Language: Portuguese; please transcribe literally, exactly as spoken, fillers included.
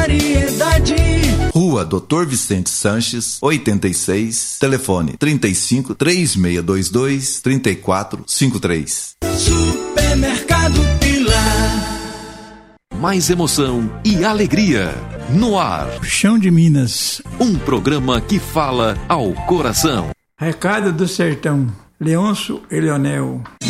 Variedade. Rua Doutor Vicente Sanches, oitenta e seis, telefone trinta e cinco, três seis dois dois, trinta e quatro cinquenta e três. Supermercado Pilar. Mais emoção e alegria no ar. Chão de Minas. Um programa que fala ao coração. Recado do Sertão. Leôncio e Leonel.